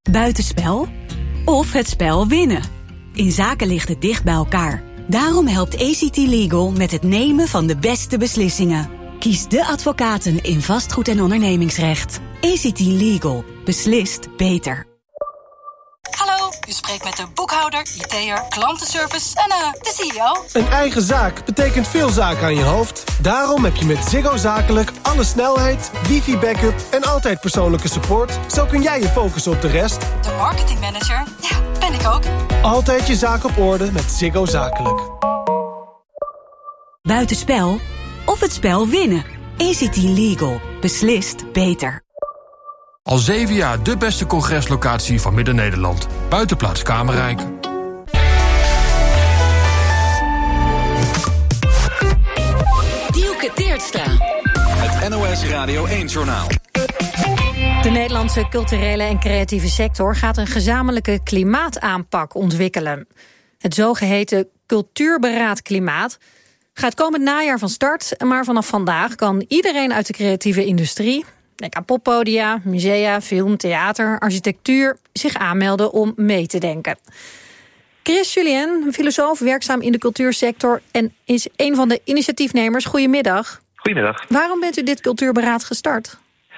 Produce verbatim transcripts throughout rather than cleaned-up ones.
Buitenspel of het spel winnen. In zaken ligt het dicht bij elkaar. Daarom helpt A C T Legal met het nemen van de beste beslissingen. Kies de advocaten in vastgoed- en ondernemingsrecht. A C T Legal. Beslist beter. Hallo, u spreekt met de boekhouder, I T'er, klantenservice en uh, de C E O. Een eigen zaak betekent veel zaken aan je hoofd. Daarom heb je met Ziggo Zakelijk alle snelheid, wifi-backup en altijd persoonlijke support. Zo kun jij je focussen op de rest. De marketingmanager, ja, ben ik ook. Altijd je zaak op orde met Ziggo Zakelijk. Buitenspel of het spel winnen. A C T Legal. Beslist beter. Al zeven jaar de beste congreslocatie van Midden-Nederland. Buitenplaats Kamerrijk. Dielke Teertstra. Het N O S Radio één-journaal. De Nederlandse culturele en creatieve sector gaat een gezamenlijke klimaataanpak ontwikkelen. Het zogeheten Cultuurberaad Klimaat gaat komend najaar van start, maar vanaf vandaag kan iedereen uit de creatieve industrie, denk aan poppodia, musea, film, theater, architectuur, zich aanmelden om mee te denken. Chris Julien, filosoof, werkzaam in de cultuursector en is een van de initiatiefnemers. Goedemiddag. Goedemiddag. Waarom bent u dit cultuurberaad gestart?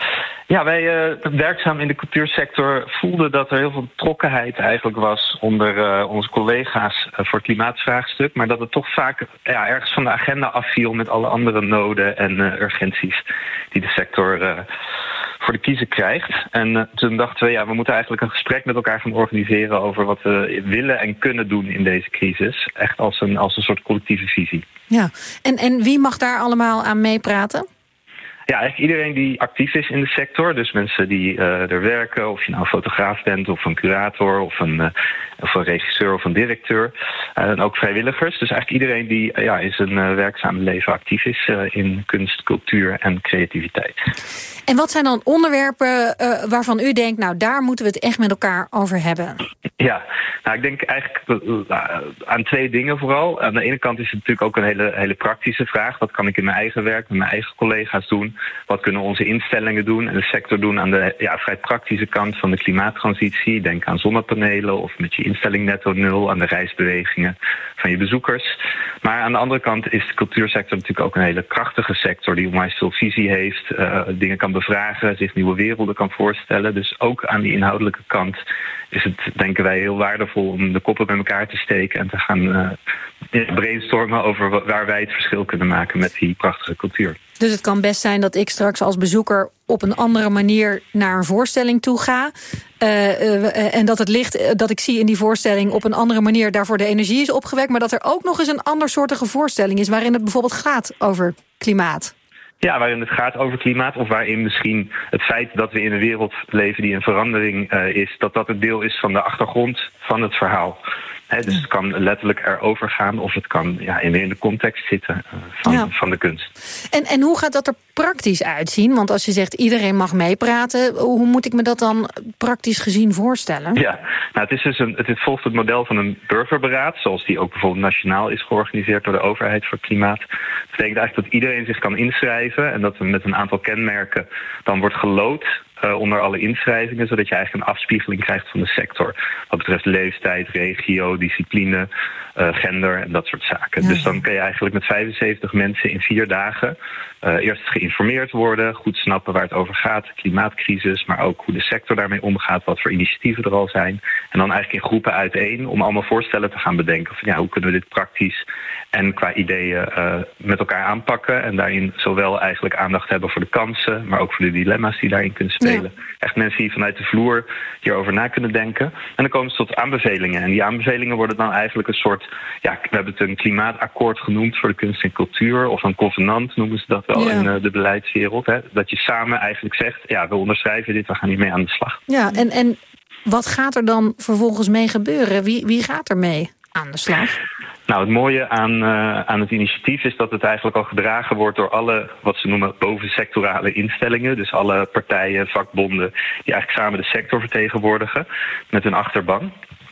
Ja, wij uh, werkzaam in de cultuursector voelden dat er heel veel betrokkenheid eigenlijk was onder uh, onze collega's uh, voor het klimaatvraagstuk, maar dat het toch vaak ja, ergens van de agenda afviel met alle andere noden en uh, urgenties die de sector uh, voor de kiezer krijgt. En uh, toen dachten we, ja, we moeten eigenlijk een gesprek met elkaar gaan organiseren over wat we willen en kunnen doen in deze crisis. Echt als een, als een soort collectieve visie. Ja, en, en wie mag daar allemaal aan meepraten? Ja, eigenlijk iedereen die actief is in de sector. Dus mensen die uh, er werken, of je nou een fotograaf bent, of een curator, of een, uh, of een regisseur of een directeur. Uh, en ook vrijwilligers. Dus eigenlijk iedereen die uh, ja, in zijn uh, werkzame leven actief is uh, in kunst, cultuur en creativiteit. En wat zijn dan onderwerpen uh, waarvan u denkt, nou daar moeten we het echt met elkaar over hebben? Ja, nou ik denk eigenlijk uh, aan twee dingen vooral. Aan de ene kant is het natuurlijk ook een hele, hele praktische vraag. Wat kan ik in mijn eigen werk, met mijn eigen collega's doen? Wat kunnen onze instellingen doen en de sector doen aan de ja, vrij praktische kant van de klimaattransitie? Denk aan zonnepanelen of met je instelling netto nul, aan de reisbewegingen van je bezoekers. Maar aan de andere kant is de cultuursector natuurlijk ook een hele krachtige sector die onwijs veel visie heeft, uh, dingen kan bevragen, zich nieuwe werelden kan voorstellen. Dus ook aan die inhoudelijke kant is het, denken wij, heel waardevol om de koppen bij elkaar te steken en te gaan uh, brainstormen over waar wij het verschil kunnen maken met die prachtige cultuur. Dus het kan best zijn dat ik straks als bezoeker op een andere manier naar een voorstelling toe ga. Uh, uh, en dat het licht uh, dat ik zie in die voorstelling op een andere manier daarvoor de energie is opgewekt. Maar dat er ook nog eens een andersoortige voorstelling is waarin het bijvoorbeeld gaat over klimaat. Ja, waarin het gaat over klimaat of waarin misschien het feit dat we in een wereld leven die in verandering uh, is, dat dat het deel is van de achtergrond van het verhaal. He, dus het kan letterlijk erover gaan of het kan ja, in, in de context zitten uh, van, ja. van de kunst. En, en hoe gaat dat er praktisch uitzien? Want als je zegt iedereen mag meepraten, hoe moet ik me dat dan praktisch gezien voorstellen? Ja, nou, het, is dus een, het volgt het model van een burgerberaad, zoals die ook bijvoorbeeld nationaal is georganiseerd door de overheid voor klimaat. Dat betekent eigenlijk dat iedereen zich kan inschrijven en dat er met een aantal kenmerken dan wordt gelood Uh, onder alle inschrijvingen, zodat je eigenlijk een afspiegeling krijgt van de sector. Wat betreft leeftijd, regio, discipline, uh, gender en dat soort zaken. Ja. Dus dan kan je eigenlijk met vijfenzeventig mensen in vier dagen uh, eerst geïnformeerd worden, goed snappen waar het over gaat, de klimaatcrisis, maar ook hoe de sector daarmee omgaat, wat voor initiatieven er al zijn. En dan eigenlijk in groepen uiteen om allemaal voorstellen te gaan bedenken van ja, hoe kunnen we dit praktisch en qua ideeën uh, met elkaar aanpakken en daarin zowel eigenlijk aandacht hebben voor de kansen, maar ook voor de dilemma's die daarin kunnen spelen. Ja. Echt mensen die vanuit de vloer hierover na kunnen denken. En dan komen ze tot aanbevelingen. En die aanbevelingen worden dan eigenlijk een soort, ja, we hebben het een klimaatakkoord genoemd voor de kunst en cultuur, of een convenant noemen ze dat wel ja. in uh, de beleidswereld. Hè? Dat je samen eigenlijk zegt, ja, we onderschrijven dit, we gaan hiermee aan de slag. Ja, en, en wat gaat er dan vervolgens mee gebeuren? Wie, wie gaat er mee aan de slag? Nou, het mooie aan, uh, aan het initiatief is dat het eigenlijk al gedragen wordt door alle, wat ze noemen, bovensectorale instellingen. Dus alle partijen, vakbonden, die eigenlijk samen de sector vertegenwoordigen met hun achterban.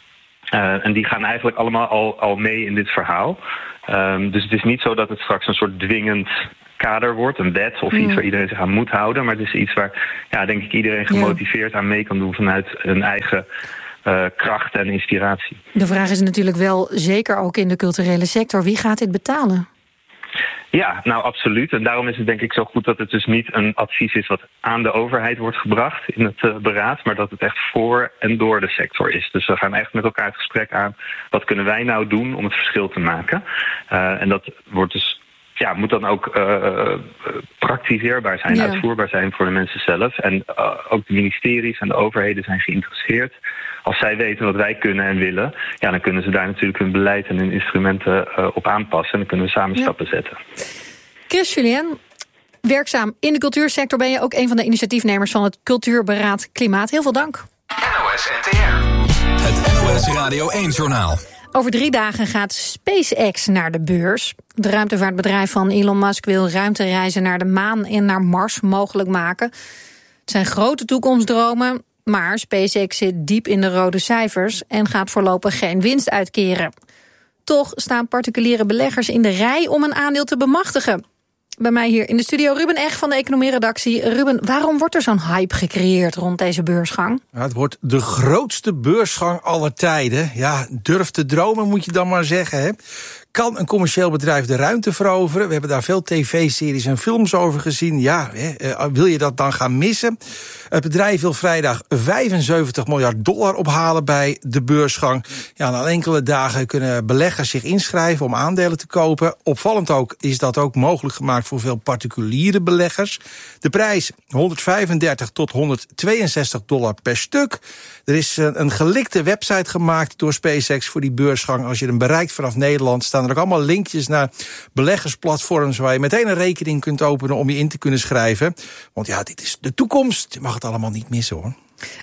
Uh, en die gaan eigenlijk allemaal al, al mee in dit verhaal. Um, dus het is niet zo dat het straks een soort dwingend kader wordt, een wet of iets waar iedereen zich aan moet houden. Maar het is iets waar, ja, denk ik, iedereen gemotiveerd aan mee kan doen vanuit een eigen uh, kracht en inspiratie. De vraag is natuurlijk wel, zeker ook in de culturele sector, wie gaat dit betalen? Ja, nou absoluut. En daarom is het denk ik zo goed dat het dus niet een advies is wat aan de overheid wordt gebracht in het uh, beraad, maar dat het echt voor en door de sector is. Dus we gaan echt met elkaar het gesprek aan, wat kunnen wij nou doen om het verschil te maken? Uh, en dat wordt dus Ja, moet dan ook uh, praktiseerbaar zijn, ja. uitvoerbaar zijn voor de mensen zelf. En uh, ook de ministeries en de overheden zijn geïnteresseerd. Als zij weten wat wij kunnen en willen, ja, dan kunnen ze daar natuurlijk hun beleid en hun instrumenten uh, op aanpassen. En dan kunnen we samen ja. stappen zetten. Chris Julien, werkzaam in de cultuursector, ben je ook een van de initiatiefnemers van het Cultuurberaad Klimaat. Heel veel dank. N O S N T R. Het N O S Radio één-journaal. Over drie dagen gaat SpaceX naar de beurs. Het ruimtevaartbedrijf van Elon Musk wil ruimtereizen naar de maan en naar Mars mogelijk maken. Het zijn grote toekomstdromen, maar SpaceX zit diep in de rode cijfers en gaat voorlopig geen winst uitkeren. Toch staan particuliere beleggers in de rij om een aandeel te bemachtigen. Bij mij hier in de studio Ruben Eg van de economieredactie. Ruben, waarom wordt er zo'n hype gecreëerd rond deze beursgang? Ja, het wordt de grootste beursgang aller tijden. Ja, durf te dromen moet je dan maar zeggen, hè. Kan een commercieel bedrijf de ruimte veroveren? We hebben daar veel tv-series en films over gezien. Ja, hè, wil je dat dan gaan missen? Het bedrijf wil vrijdag vijfenzeventig miljard dollar ophalen bij de beursgang. Ja, na enkele dagen kunnen beleggers zich inschrijven om aandelen te kopen. Opvallend ook is dat ook mogelijk gemaakt voor veel particuliere beleggers. De prijs honderdvijfendertig tot honderdtweeënzestig dollar per stuk. Er is een gelikte website gemaakt door SpaceX voor die beursgang. Als je hem bereikt vanaf Nederland staan er ook allemaal linkjes naar beleggersplatforms waar je meteen een rekening kunt openen om je in te kunnen schrijven. Want ja, dit is de toekomst. Je mag het allemaal niet missen, hoor.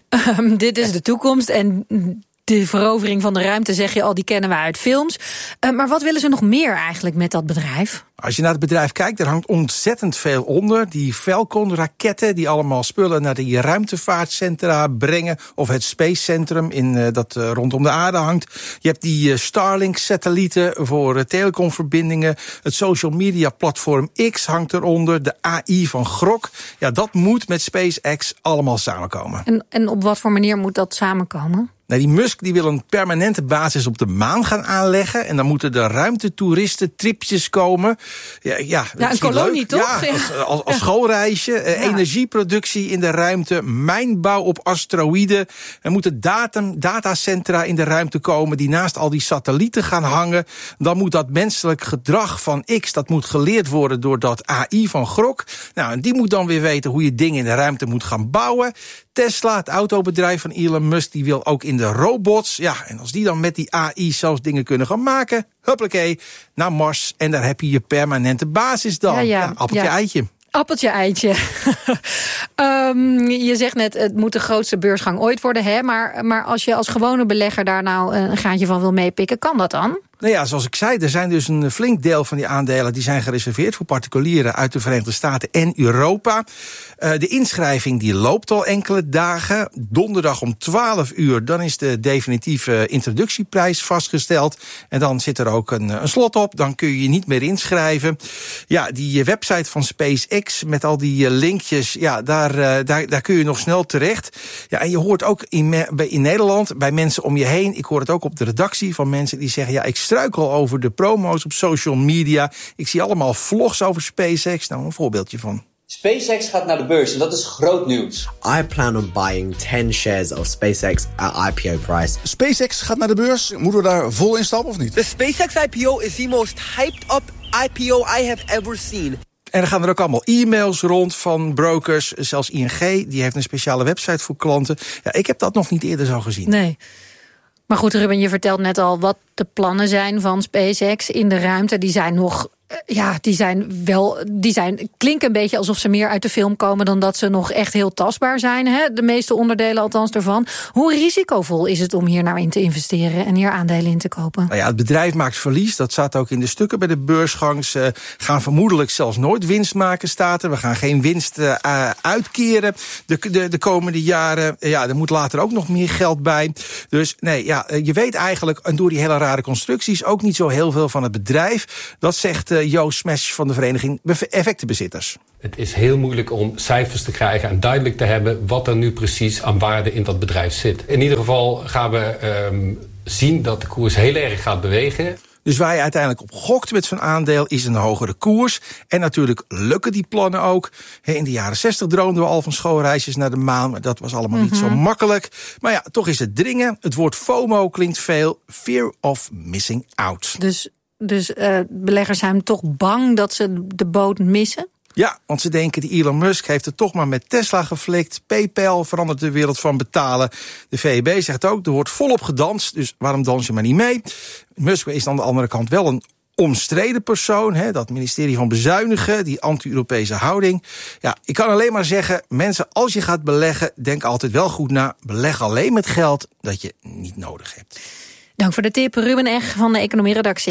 Um, dit is de toekomst en de verovering van de ruimte, zeg je al, die kennen we uit films. Uh, maar wat willen ze nog meer eigenlijk met dat bedrijf? Als je naar het bedrijf kijkt, er hangt ontzettend veel onder. Die Falcon-raketten die allemaal spullen naar die ruimtevaartcentra brengen. Of het Space Centrum in, uh, dat uh, rondom de aarde hangt. Je hebt die uh, Starlink-satellieten voor uh, telecomverbindingen. Het social media platform X hangt eronder. De A I van Grok. Ja, dat moet met SpaceX allemaal samenkomen. En, en op wat voor manier moet dat samenkomen? Nou, die Musk die wil een permanente basis op de maan gaan aanleggen. En dan moeten de ruimtetoeristen tripjes komen. Ja, ja, ja een kolonie leuk. Toch? Ja, als, als, als schoolreisje. Ja. Uh, energieproductie in de ruimte. Mijnbouw op asteroïden. Er moeten data, datacentra in de ruimte komen die naast al die satellieten gaan hangen. Dan moet dat menselijk gedrag van X, dat moet geleerd worden door dat A I van Grok. Nou, en die moet dan weer weten hoe je dingen in de ruimte moet gaan bouwen. Tesla, het autobedrijf van Elon Musk, die wil ook in de robots. Ja, en als die dan met die A I zelfs dingen kunnen gaan maken, huppakee, naar Mars. En daar heb je je permanente basis dan. Ja, ja, ja, appeltje, ja. eitje. Appeltje, eitje. um, je zegt net, het moet de grootste beursgang ooit worden, hè? Maar, maar als je als gewone belegger daar nou een gaatje van wil meepikken, kan dat dan? Nou ja, zoals ik zei, er zijn dus een flink deel van die aandelen die zijn gereserveerd voor particulieren uit de Verenigde Staten en Europa. Uh, de inschrijving die loopt al enkele dagen. Donderdag om twaalf uur, dan is de definitieve introductieprijs vastgesteld. En dan zit er ook een, een slot op, dan kun je je niet meer inschrijven. Ja, die website van SpaceX met al die linkjes, ja, daar, uh, daar, daar kun je nog snel terecht. Ja, en je hoort ook in, in Nederland, bij mensen om je heen, ik hoor het ook op de redactie van mensen die zeggen, ja, ik struikel over de promo's op social media. Ik zie allemaal vlogs over SpaceX. Nou, een voorbeeldje van. SpaceX gaat naar de beurs en dat is groot nieuws. I plan on buying ten shares of SpaceX at I P O price. SpaceX gaat naar de beurs. Moeten we daar vol in stappen of niet? The SpaceX I P O is the most hyped up I P O I have ever seen. En er gaan er ook allemaal e-mails rond van brokers. Zelfs I N G, die heeft een speciale website voor klanten. Ja, ik heb dat nog niet eerder zo gezien. Nee. Maar goed, Ruben, je vertelt net al wat de plannen zijn van SpaceX in de ruimte. Die zijn nog, ja, die zijn wel, die zijn, klinken een beetje alsof ze meer uit de film komen dan dat ze nog echt heel tastbaar zijn. Hè? De meeste onderdelen althans ervan. Hoe risicovol is het om hier nou in te investeren en hier aandelen in te kopen? Nou ja, het bedrijf maakt verlies. Dat staat ook in de stukken bij de beursgang. Ze gaan vermoedelijk zelfs nooit winst maken, staat er. We gaan geen winst uh, uitkeren de, de, de komende jaren. Ja, er moet later ook nog meer geld bij. Dus nee, ja, je weet eigenlijk, en door die hele rare constructies, ook niet zo heel veel van het bedrijf. Dat zegt uh, vertelde Joost Smesch van de vereniging Effectenbezitters. Het is heel moeilijk om cijfers te krijgen en duidelijk te hebben wat er nu precies aan waarde in dat bedrijf zit. In ieder geval gaan we um, zien dat de koers heel erg gaat bewegen. Dus waar je uiteindelijk op gokt met zo'n aandeel is een hogere koers. En natuurlijk lukken die plannen ook. In de jaren zestig droomden we al van schoolreisjes naar de maan. Maar dat was allemaal mm-hmm. niet zo makkelijk. Maar ja, toch is het dringen. Het woord FOMO klinkt veel. Fear of missing out. Dus, dus uh, beleggers zijn toch bang dat ze de boot missen? Ja, want ze denken, die Elon Musk heeft het toch maar met Tesla geflikt. PayPal verandert de wereld van betalen. De V E B zegt ook, er wordt volop gedanst, dus waarom dans je maar niet mee? Musk is aan de andere kant wel een omstreden persoon. Hè, dat ministerie van Bezuinigen, die anti-Europese houding. Ja, ik kan alleen maar zeggen, mensen, als je gaat beleggen, denk altijd wel goed na. Beleg alleen met geld dat je niet nodig hebt. Dank voor de tip, Ruben Eg van de economieredactie.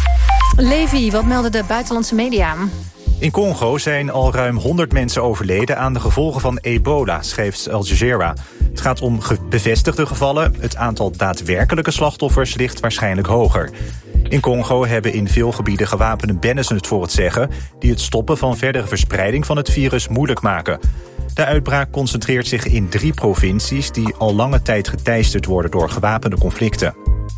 Levi, wat melden de buitenlandse media? In Congo zijn al ruim honderd mensen overleden aan de gevolgen van ebola, schrijft Al Jazeera. Het gaat om bevestigde gevallen. Het aantal daadwerkelijke slachtoffers ligt waarschijnlijk hoger. In Congo hebben in veel gebieden gewapende bendes het voor het zeggen, die het stoppen van verdere verspreiding van het virus moeilijk maken. De uitbraak concentreert zich in drie provincies die al lange tijd geteisterd worden door gewapende conflicten.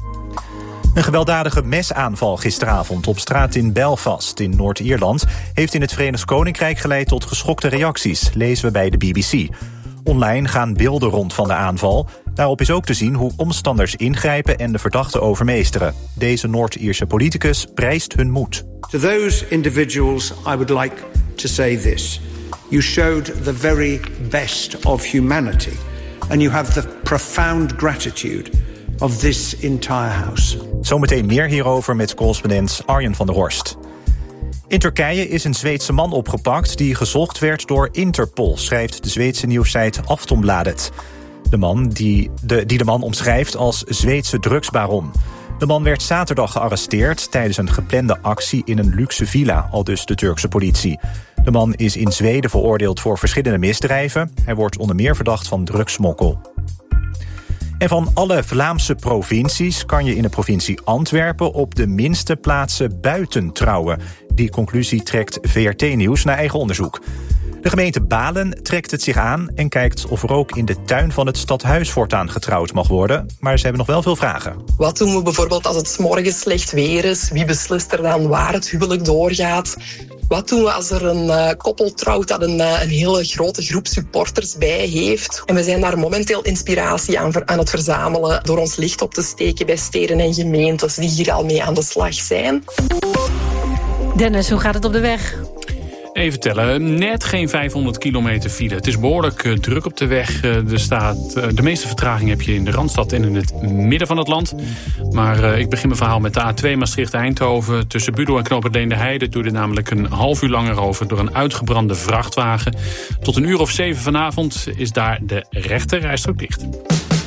Een gewelddadige mesaanval gisteravond op straat in Belfast in Noord-Ierland heeft in het Verenigd Koninkrijk geleid tot geschokte reacties, lezen we bij de B B C. Online gaan beelden rond van de aanval. Daarop is ook te zien hoe omstanders ingrijpen en de verdachte overmeesteren. Deze Noord-Ierse politicus prijst hun moed. To those individuals I would like to say this. You showed the very best of humanity and you have the profound gratitude of this entire house. Zometeen meer hierover met correspondent Arjen van der Horst. In Turkije is een Zweedse man opgepakt die gezocht werd door Interpol, schrijft de Zweedse nieuwssite Aftonbladet. De man die de, die de man omschrijft als Zweedse drugsbaron. De man werd zaterdag gearresteerd tijdens een geplande actie in een luxe villa, aldus de Turkse politie. De man is in Zweden veroordeeld voor verschillende misdrijven. Hij wordt onder meer verdacht van drugssmokkel. En van alle Vlaamse provincies kan je in de provincie Antwerpen op de minste plaatsen buiten trouwen. Die conclusie trekt V R T Nieuws naar eigen onderzoek. De gemeente Balen trekt het zich aan en kijkt of er ook in de tuin van het stadhuis voortaan getrouwd mag worden. Maar ze hebben nog wel veel vragen. Wat doen we bijvoorbeeld als het 's morgens slecht weer is? Wie beslist er dan waar het huwelijk doorgaat? Wat doen we als er een uh, koppel trouwt dat een, uh, een hele grote groep supporters bij heeft? En we zijn daar momenteel inspiratie aan, aan het verzamelen door ons licht op te steken bij steden en gemeentes die hier al mee aan de slag zijn. Dennis, hoe gaat het op de weg? Even tellen, net geen vijfhonderd kilometer file. Het is behoorlijk uh, druk op de weg. Uh, er staat, uh, de meeste vertraging heb je in de Randstad en in het midden van het land. Maar uh, ik begin mijn verhaal met de A twee Maastricht-Eindhoven. Tussen Budel en Knoop het Leende doe je er namelijk een half uur langer over door een uitgebrande vrachtwagen. Tot een uur of zeven vanavond is daar de rechte rijstrook dicht.